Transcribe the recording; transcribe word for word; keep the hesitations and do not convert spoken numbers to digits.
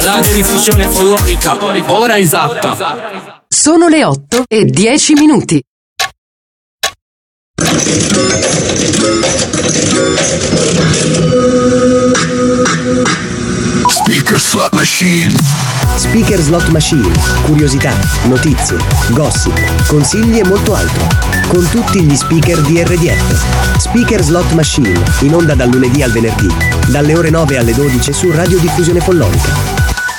radiodiffusione follonica, ora esatta. Sono le otto e dieci minuti. Speaker Slot Machine. Speaker Slot Machine, curiosità, notizie, gossip, consigli e molto altro. Con tutti gli speaker di R D F. Speaker Slot Machine, in onda dal lunedì al venerdì, dalle ore nove alle dodici su Radiodiffusione Follonica.